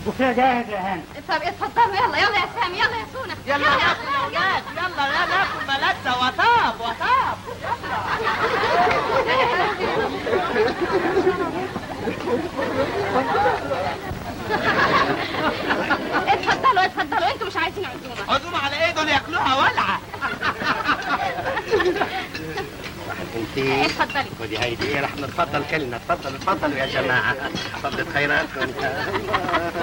وكده جاهز يا هاني. طب اتفضلوا، يلا يلا يا سامي، يلا يا سونا، يلا ناكل يا ولاد، يلا يا ناكل ملذة وطاب وطاب. اتفضلوا اتفضلوا، انتوا مش عايزين عزومه؟ عزومة على ايه؟ دول ياكلوها ولعة. انتي اتفضلي. خدي هيدي، رح نتفضل كلنا. اتفضلوا اتفضلوا يا جماعة، فضلت خيراتكم.